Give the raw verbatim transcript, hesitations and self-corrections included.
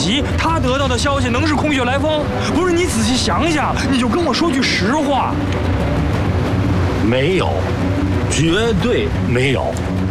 席，他得到的消息能是空穴来风？不是，你仔细想想，你就跟我说句实话。 没有，绝对没有。